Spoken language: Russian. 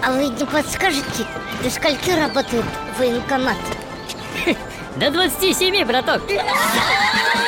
А вы не подскажете, до скольки работает военкомат? До 27, браток.